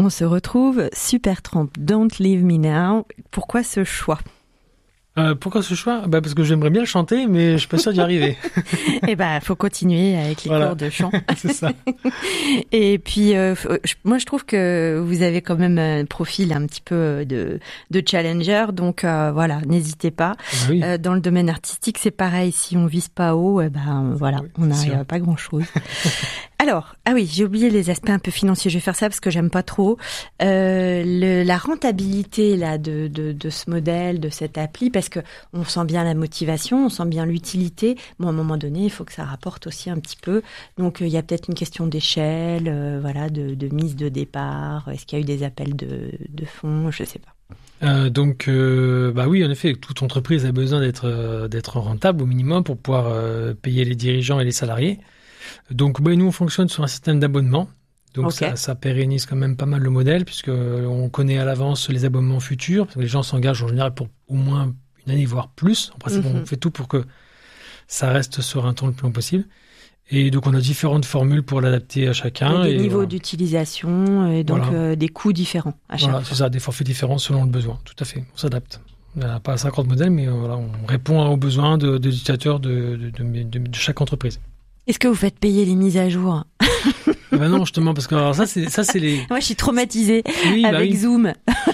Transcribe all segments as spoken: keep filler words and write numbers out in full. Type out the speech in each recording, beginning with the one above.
on se retrouve. Supertramp, Don't Leave Me Now. Pourquoi ce choix ? Euh, pourquoi ce choix ? Bah parce que j'aimerais bien le chanter, mais je suis pas sûr d'y arriver. Eh ben, faut continuer avec les voilà. cours de chant. C'est ça. Et puis, euh, je, moi, je trouve que vous avez quand même un profil un petit peu de, de challenger, donc euh, voilà, n'hésitez pas. Oui. Euh, dans le domaine artistique, c'est pareil. Si on vise pas haut, eh ben voilà, oui, on n'arrive pas grand-chose. Alors, ah oui, j'ai oublié les aspects un peu financiers. Je vais faire ça parce que j'aime pas trop. Euh, le, la rentabilité là de, de, de ce modèle, de cette appli, parce que on sent bien la motivation, on sent bien l'utilité. Bon, à un moment donné, il faut que ça rapporte aussi un petit peu. Donc, euh, il y a peut-être une question d'échelle, euh, voilà, de, de mise de départ. Est-ce qu'il y a eu des appels de, de fonds ? Je sais pas. Euh, donc, euh, bah oui, en effet, toute entreprise a besoin d'être euh, d'être rentable au minimum pour pouvoir euh, payer les dirigeants et les salariés. Donc, bah, nous, on fonctionne sur un système d'abonnement. Donc, okay. ça, ça pérennise quand même pas mal le modèle, puisqu'on connaît à l'avance les abonnements futurs. Parce que les gens s'engagent en général pour au moins une année, voire plus. En principe, mm-hmm. on fait tout pour que ça reste sur un temps le plus long possible. Et donc, on a différentes formules pour l'adapter à chacun. Et des et niveaux voilà. d'utilisation et donc voilà. euh, des coûts différents à chaque voilà, fois. C'est ça, des forfaits différents selon le besoin. Tout à fait, on s'adapte. On n'a pas cinquante modèles, mais euh, voilà, on répond aux besoins de, de l'utilisateur de, de, de, de, de chaque entreprise. Est-ce que vous faites payer les mises à jour ? Ben non, justement, parce que alors ça, c'est ça, c'est les. Moi, je suis traumatisée oui, avec bah oui. Zoom.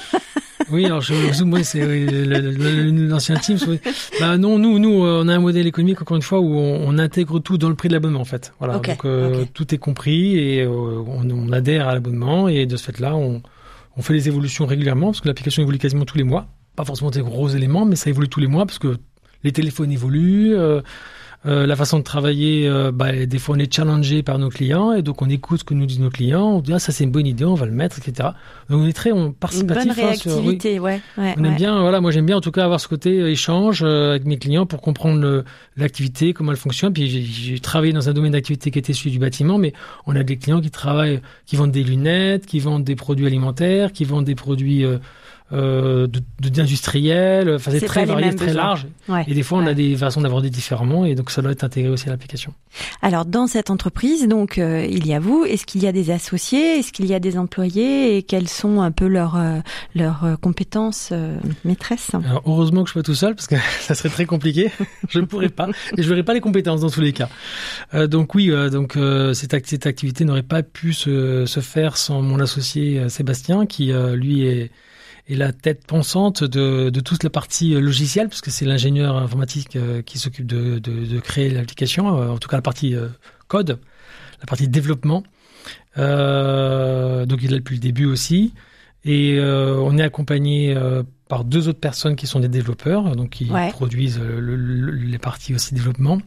Oui, alors je, Zoom, oui, c'est oui, le, le, l'ancien Teams. Oui. Bah non, nous, nous, on a un modèle économique encore une fois où on, on intègre tout dans le prix de l'abonnement en fait. Voilà, okay, donc euh, okay. tout est compris et euh, on, on adhère à l'abonnement et de ce fait-là, on, on fait les évolutions régulièrement parce que l'application évolue quasiment tous les mois. Pas forcément des gros éléments, mais ça évolue tous les mois parce que les téléphones évoluent. Euh, Euh, la façon de travailler, euh, bah, des fois on est challengé par nos clients et donc on écoute ce que nous disent nos clients, on dit ah ça c'est une bonne idée, on va le mettre, et cetera. Donc on est très on participatif. Une bonne réactivité, hein, sur, oui. ouais, ouais. On aime ouais. bien, voilà, moi j'aime bien en tout cas avoir ce côté échange euh, avec mes clients pour comprendre le, l'activité, comment elle fonctionne. Puis j'ai, j'ai travaillé dans un domaine d'activité qui était celui du bâtiment, mais on a des clients qui travaillent, qui vendent des lunettes, qui vendent des produits alimentaires, qui vendent des produits euh, Euh, de, de, d'industriel, enfin c'est, c'est très varié, très besoins. large. Ouais, et des fois, ouais. on a des façons d'aborder différemment, et donc ça doit être intégré aussi à l'application. Alors, dans cette entreprise, donc euh, il y a vous. Est-ce qu'il y a des associés ? Est-ce qu'il y a des employés ? Et quelles sont un peu leurs euh, leurs compétences euh, maîtresses ? Alors, heureusement que je suis pas tout seul, parce que ça serait très compliqué. Je ne pourrais pas, et je n'aurais pas les compétences dans tous les cas. Euh, donc oui, euh, donc euh, cette, act- cette activité n'aurait pas pu se, se faire sans mon associé euh, Sébastien, qui euh, lui est et la tête pensante de, de toute la partie logicielle, parce que c'est l'ingénieur informatique euh, qui s'occupe de, de, de créer l'application, euh, en tout cas la partie euh, code, la partie développement. Euh, donc il est là depuis le début aussi. Et euh, on est accompagné euh, par deux autres personnes qui sont des développeurs, donc qui ouais. produisent le, le, les parties aussi développement.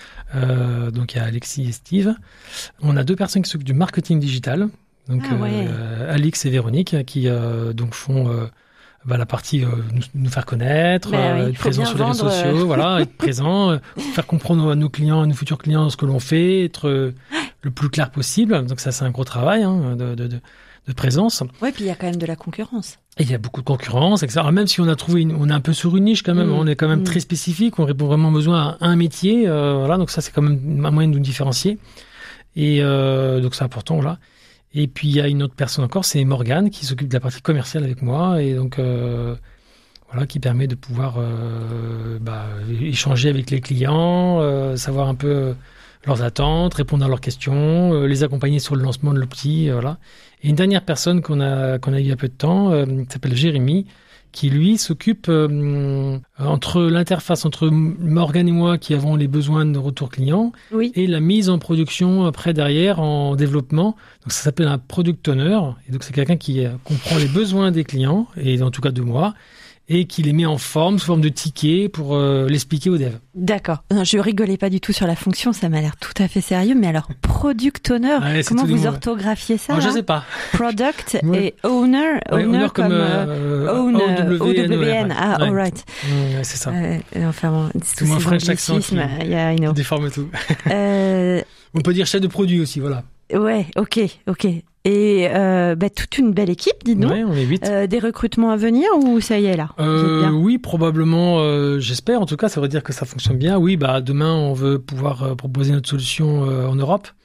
Euh, donc il y a Alexis et Steve. On a deux personnes qui s'occupent du marketing digital. Donc ah ouais. euh, Alix et Véronique qui euh, donc font euh, bah, la partie euh, nous, nous faire connaître, bah euh, oui, être présent sur les réseaux vendre, sociaux, euh... voilà, être présent, euh, faire comprendre à nos clients, à nos futurs clients ce que l'on fait, être euh, le plus clair possible. Donc ça c'est un gros travail hein, de, de, de, de présence. Ouais, puis il y a quand même de la concurrence. Et il y a beaucoup de concurrence, et cetera. Alors, même si on a trouvé, une, on est un peu sur une niche quand même, mmh. on est quand même mmh. très spécifique, on répond vraiment besoin à un métier, euh, voilà. Donc ça c'est quand même un moyen de nous différencier. Et euh, donc c'est important là. Et puis il y a une autre personne encore, c'est Morgane qui s'occupe de la partie commerciale avec moi et donc euh, voilà qui permet de pouvoir euh, bah, échanger avec les clients, euh, savoir un peu leurs attentes, répondre à leurs questions, euh, les accompagner sur le lancement de l'outil, euh, voilà. Et une dernière personne qu'on a qu'on a eu il y a peu de temps, euh, qui s'appelle Jérémy, qui lui s'occupe euh, entre l'interface entre Morgane et moi qui avons les besoins de retour client oui. et la mise en production après derrière en développement. Donc ça s'appelle un product owner et donc c'est quelqu'un qui comprend les besoins des clients et en tout cas de moi et qui les met en forme sous forme de tickets pour euh, l'expliquer aux devs. D'accord. Non, je rigolais pas du tout sur la fonction, ça m'a l'air tout à fait sérieux. Mais alors, product owner, ouais, comment vous orthographiez ça? Oh, je sais pas. Product ouais. et owner, ouais, owner, owner comme, comme euh, owner, O W N. Ah, ouais. all right. Ouais, c'est ça. Euh, enfin bon, c'est tout ces anglicismes, il y a, you know. déforme tout. euh... On peut dire chef de produit aussi, voilà. Ouais, ok, ok. Et euh, bah, toute une belle équipe, dites-nous. Ouais, on est huit. Euh, des recrutements à venir ou ça y est là euh, Oui, probablement. Euh, j'espère. En tout cas, ça veut dire que ça fonctionne bien. Oui, bah demain, on veut pouvoir euh, proposer notre solution euh, en Europe.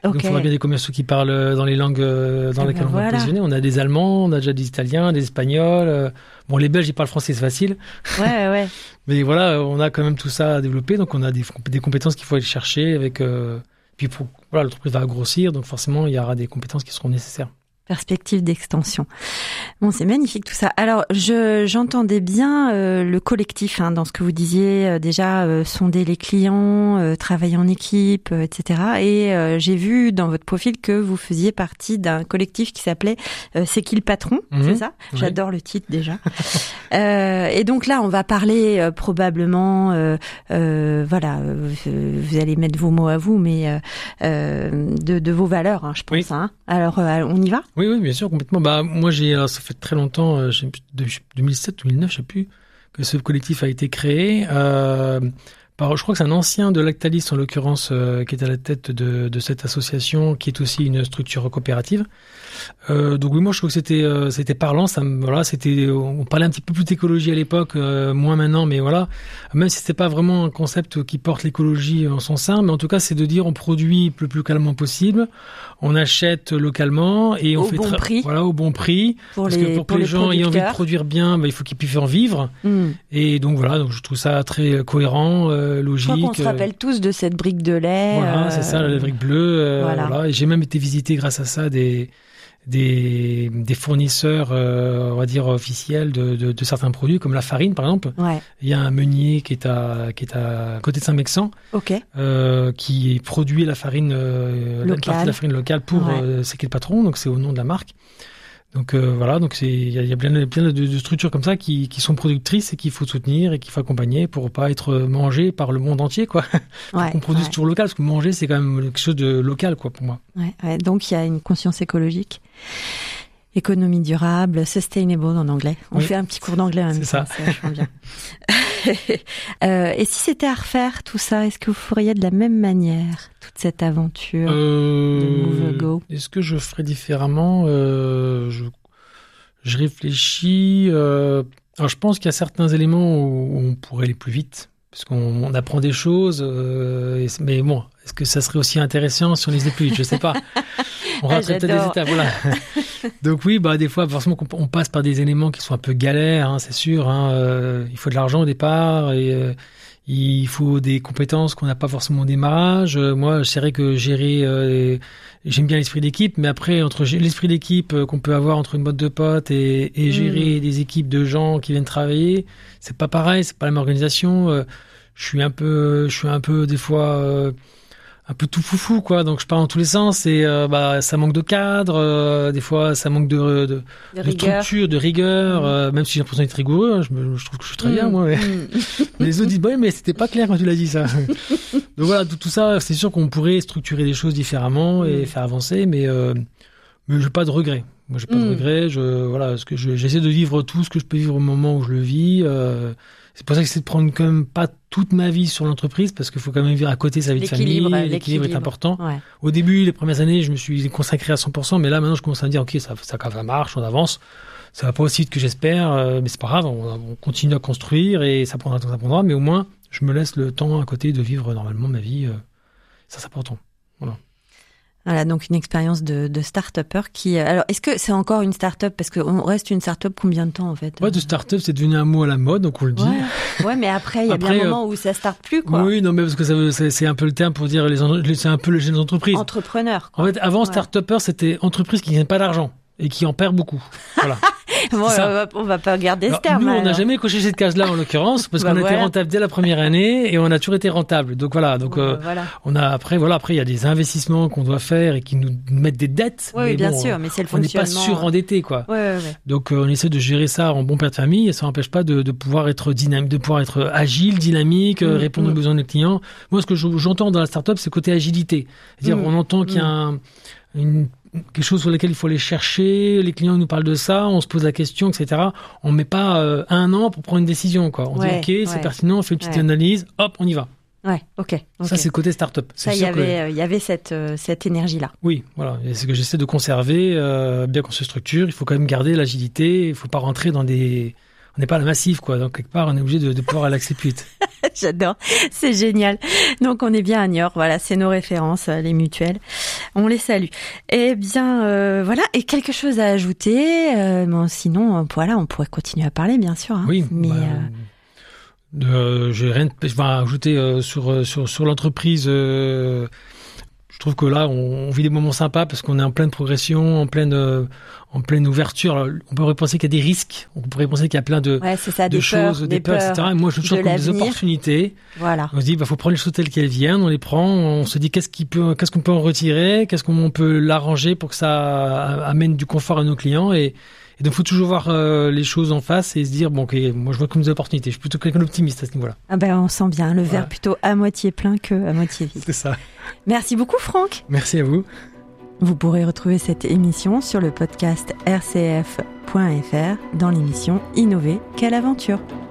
Okay. Donc, il faudra bien des commerciaux qui parlent dans les langues dans ah lesquelles ben on voilà. va positionner. On a des Allemands, on a déjà des Italiens, des Espagnols. Bon, les Belges, ils parlent français, c'est facile. Ouais, ouais. Mais voilà, on a quand même tout ça à développer. Donc, on a des, des compétences qu'il faut aller chercher avec... Euh, puis, pour, voilà, l'entreprise va grossir. Donc, forcément, il y aura des compétences qui seront nécessaires. Perspective d'extension. Bon, c'est magnifique tout ça. Alors, je j'entendais bien euh, le collectif hein, dans ce que vous disiez. Euh, déjà, euh, sonder les clients, euh, travailler en équipe, euh, et cetera. Et euh, j'ai vu dans votre profil que vous faisiez partie d'un collectif qui s'appelait euh, C'est qui le patron, mmh, c'est ça? Oui. J'adore le titre déjà. euh, et donc là, on va parler euh, probablement, euh, euh, voilà, euh, vous allez mettre vos mots à vous, mais euh, euh, de, de vos valeurs, hein, je pense. Oui. Hein. Alors, euh, on y va? Oui, oui, bien sûr, complètement. Bah, moi, j'ai, alors, ça fait très longtemps, euh, j'ai, deux mille sept, deux mille neuf, je sais plus, que ce collectif a été créé. Euh, par, je crois que c'est un ancien de Lactalis, en l'occurrence, euh, qui est à la tête de, de cette association, qui est aussi une structure coopérative. Euh, donc oui, moi je trouve que c'était euh, c'était parlant. Ça, voilà, c'était, on parlait un petit peu plus d'écologie à l'époque, euh, moins maintenant, mais voilà. Même si c'était pas vraiment un concept qui porte l'écologie en son sein, mais en tout cas, c'est de dire on produit le plus localement possible, on achète localement et on au fait bon tra- prix. Voilà, au bon prix. Pour parce les, que pour, pour que les, les gens aient envie de producteurs. produire bien, bah, il faut qu'ils puissent en vivre. Mm. Et donc voilà, donc je trouve ça très cohérent, euh, logique. Je crois qu'on se rappelle tous de cette brique de lait. Voilà, euh... c'est ça, la brique bleue. Euh, voilà. voilà. Et j'ai même été visiter grâce à ça des des, des fournisseurs, euh, on va dire officiels de, de, de certains produits, comme la farine par exemple. Ouais. Il y a un meunier qui est à qui est à côté de Saint-Mexan, okay. euh, qui produit la farine, euh, une partie de la farine locale pour ouais. euh, C'est qui le patron, donc c'est au nom de la marque. Donc euh, voilà, donc c'est il y a, y a plein, de, plein de, de structures comme ça qui, qui sont productrices et qu'il faut soutenir et qu'il faut accompagner pour pas être mangé par le monde entier, quoi. Ouais, qu'on produise ouais. toujours local, parce que manger c'est quand même quelque chose de local, quoi, pour moi. Ouais, ouais. Donc il y a une conscience écologique, économie durable, sustainable en anglais. On oui. fait un petit cours d'anglais en même temps, ça. C'est vachement bien. euh, et si c'était à refaire tout ça, est-ce que vous feriez de la même manière toute cette aventure euh, de Move Go? Est-ce que je ferais différemment? euh, je, je réfléchis. Euh, alors je pense qu'il y a certains éléments où on pourrait aller plus vite, parce qu'on on apprend des choses. Euh, et, mais bon, est-ce que ça serait aussi intéressant si on les faisait plus vite? Je sais pas. On raterait ah, peut-être des étapes, voilà. Donc oui, bah des fois, forcément, on passe par des éléments qui sont un peu galères, hein, c'est sûr. Hein, euh, il faut de l'argent au départ et euh, il faut des compétences qu'on n'a pas forcément au démarrage. Euh, moi, c'est vrai que gérer, euh, j'aime bien l'esprit d'équipe, mais après, entre l'esprit d'équipe qu'on peut avoir entre une boîte de potes et, et gérer mmh. des équipes de gens qui viennent travailler, c'est pas pareil, c'est pas la même organisation. Euh, je suis un peu, je suis un peu des fois. Euh, un peu tout foufou, quoi. Donc je pars dans tous les sens et euh, bah ça manque de cadre, euh, des fois ça manque de de, de, de structure, de rigueur. Mmh. Euh, même si j'ai l'impression d'être rigoureux, hein, je, me, je trouve que je suis très mmh. bien moi. Mais, mmh. mais les autres disent bah, mais c'était pas clair quand tu l'as dit ça. Donc voilà, tout, tout ça, c'est sûr qu'on pourrait structurer les choses différemment mmh. et faire avancer, mais euh, mais j'ai pas de regrets. Moi j'ai pas mmh. de regrets. Je voilà, parce que je, j'essaie de vivre tout ce que je peux vivre au moment où je le vis. Euh, C'est pour ça que c'est de prendre quand même pas toute ma vie sur l'entreprise, parce qu'il faut quand même vivre à côté sa vie de famille. L'équilibre, l'équilibre est important. Ouais. Au début, les premières années, je me suis consacré à cent pour cent, mais là, maintenant, je commence à me dire, ok, ça, ça, ça marche, on avance. Ça va pas aussi vite que j'espère, euh, mais c'est pas grave, on, on continue à construire et ça prendra tant que ça prendra, mais au moins, je me laisse le temps à côté de vivre normalement ma vie. Euh, ça, c'est important. Voilà. Voilà, donc une expérience de, de start-upper qui... Alors, est-ce que c'est encore une start-up? Parce qu'on reste une start-up combien de temps, en fait? Ouais, de start-up, c'est devenu un mot à la mode, donc on le dit. Ouais, ouais mais après, il y a après, bien un moment où ça start plus, quoi. Oui, non, mais parce que ça veut, c'est, c'est un peu le terme pour dire les, c'est un peu le jeunes entreprises. Entrepreneur, quoi. En fait, avant, ouais. start-upper, c'était entreprise qui gagne pas d'argent et qui en perd beaucoup. Voilà. Bon, on va, on va pas garder ce terme. Nous, alors. on n'a jamais coché cette case-là, en l'occurrence, parce bah qu'on voilà. était rentable dès la première année et on a toujours été rentable. Donc voilà. Donc, bon, euh, bah voilà. on a après, voilà, après, il y a des investissements qu'on doit faire et qui nous mettent des dettes. Oui, mais bien bon, sûr, mais c'est le on n'est pas fonctionnement. surendetté, quoi. Ouais, ouais, ouais. Donc, euh, on essaie de gérer ça en bon père de famille et ça n'empêche pas de, de pouvoir être dynamique, de pouvoir être agile, dynamique, mmh, répondre mmh. aux besoins des clients. Moi, ce que j'entends dans la startup, c'est le côté agilité. C'est-à-dire, mmh, on entend mmh. qu'il y a un, une quelque chose sur lequel il faut aller chercher, les clients nous parlent de ça, on se pose la question, et cetera. On met pas euh, un an pour prendre une décision, quoi. On ouais, dit, ok, c'est ouais. pertinent, on fait une petite ouais. analyse, hop, on y va. Ouais, ok. okay. Ça, c'est le côté start-up. Ça, il y avait, il que... y avait cette, euh, cette énergie-là. Oui, voilà. Et c'est ce que j'essaie de conserver, euh, bien qu'on se structure. Il faut quand même garder l'agilité. Il faut pas rentrer dans des... On n'est pas à la massive, quoi. Donc, quelque part, on est obligé de, de pouvoir aller accéder plus vite. J'adore. C'est génial. Donc, on est bien à Niort. Voilà, c'est nos références, les mutuelles. On les salue. Eh bien, euh, voilà. Et quelque chose à ajouter euh, bon, sinon, voilà, on pourrait continuer à parler, bien sûr. Hein, oui, mais bah, euh... euh, j'ai rien. Je vais ajouter euh, sur sur sur l'entreprise. Euh, je trouve que là, on, on vit des moments sympas parce qu'on est en pleine progression, en pleine euh, en pleine ouverture. Alors, on pourrait penser qu'il y a des risques, on pourrait penser qu'il y a plein de, ouais, c'est ça, de des choses, peurs, des, des peurs, peurs, et cetera. Et moi, je trouve comme des opportunités. Voilà. On se dit, bah, faut prendre les choses telles qu'elles viennent, on les prend, on se dit qu'est-ce qui peut, qu'est-ce qu'on peut en retirer, qu'est-ce qu'on peut l'arranger pour que ça amène du confort à nos clients. Et, et donc, il faut toujours voir euh, les choses en face et se dire, bon, ok, moi, je vois comme des opportunités. Je suis plutôt quelqu'un d'optimiste à ce niveau-là. Ah ben, on sent bien le voilà. verre plutôt à moitié plein que à moitié vide. C'est ça. Merci beaucoup, Franck. Merci à vous. Vous pourrez retrouver cette émission sur le podcast r c f point f r dans l'émission Innover, quelle aventure.